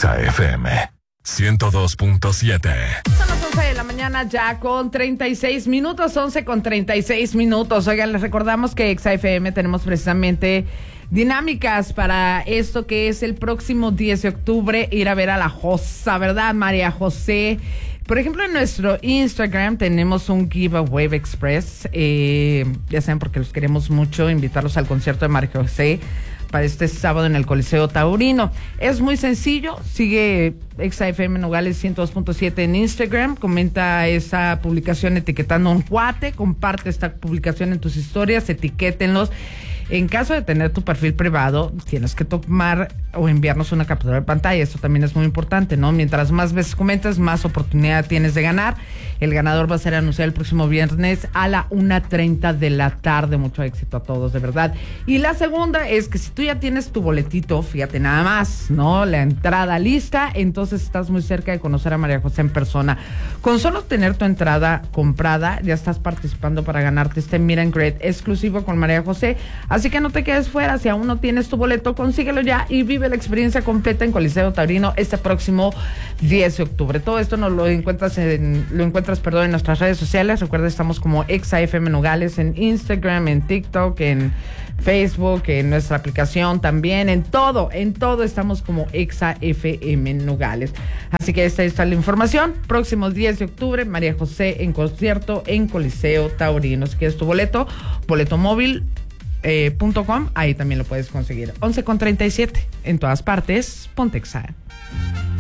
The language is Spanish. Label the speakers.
Speaker 1: Exa FM 102.7.
Speaker 2: Son las 11 de la mañana ya con 36 minutos, 11 con 36 minutos. Oigan, les recordamos que Exa FM tenemos precisamente dinámicas para esto que es el próximo 10 de octubre, ir a ver a la Josa, ¿verdad, María José? Por ejemplo, en nuestro Instagram tenemos un Giveaway Express, ya saben, porque los queremos mucho, invitarlos al concierto de María José para este sábado en el Coliseo Taurino. Es muy sencillo, sigue Exa FM Nogales 102.7 en Instagram, comenta esa publicación etiquetando a un cuate, comparte esta publicación en tus historias, etiquétenlos. En caso de tener tu perfil privado, tienes que tomar o enviarnos una captura de pantalla. Esto también es muy importante, ¿no? Mientras más veces comentes, más oportunidad tienes de ganar. El ganador va a ser anunciado el próximo viernes a la 1:30 de la tarde. Mucho éxito a todos, de verdad. Y la segunda es que si tú ya tienes tu boletito, fíjate nada más, ¿no? La entrada lista, entonces estás muy cerca de conocer a María José en persona. Con solo tener tu entrada comprada, ya estás participando para ganarte este Meet and Greet exclusivo con María José. Así que no te quedes fuera, si aún no tienes tu boleto, consíguelo ya y vive la experiencia completa en Coliseo Taurino este próximo 10 de octubre. Todo esto lo encuentras en nuestras redes sociales. Recuerda, estamos como Exa FM Nogales en Instagram, en TikTok, en Facebook, en nuestra aplicación también, en todo estamos como Exa FM Nogales. Así que esta es la información. Próximo 10 de octubre, María José en concierto en Coliseo Taurino. Si quieres tu boleto móvil .com, ahí también lo puedes conseguir. 11:37 en todas partes, ponte Exa.